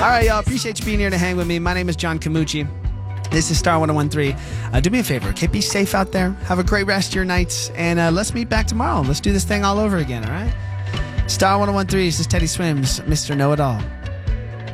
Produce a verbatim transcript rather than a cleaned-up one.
All right, y'all. Appreciate you being here to hang with me. My name is John Camucci. This is Star one oh one three. Uh, do me a favor, okay? Be safe out there. Have a great rest of your nights. And uh, let's meet back tomorrow. Let's do this thing all over again, all right? Star one oh one three. This is Teddy Swims, Mister Know-It-All.